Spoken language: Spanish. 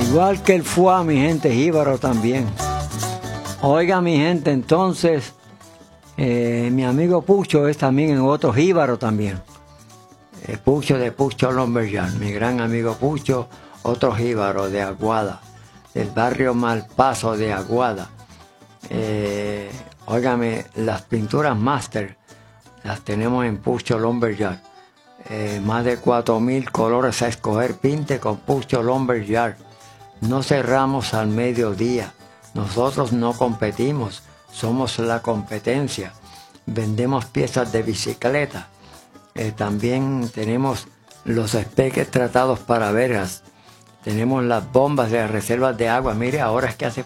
Igual que el FUA, mi gente, jíbaro también. Oiga, mi gente, entonces, mi amigo Pucho es también en otro jíbaro también. Pucho de Pucho Lumberyard, mi gran amigo Pucho, otro jíbaro de Aguada, del barrio Malpaso de Aguada. Óigame, las pinturas máster las tenemos en Pucho Lumberyard. Más de 4,000 colores a escoger. Pinte con Pucho Lumberyard. No cerramos al mediodía. Nosotros no competimos, somos la competencia. Vendemos piezas de bicicleta. También tenemos los espeques tratados para verjas. Tenemos las bombas de las reservas de agua. Mire, ahora es que hace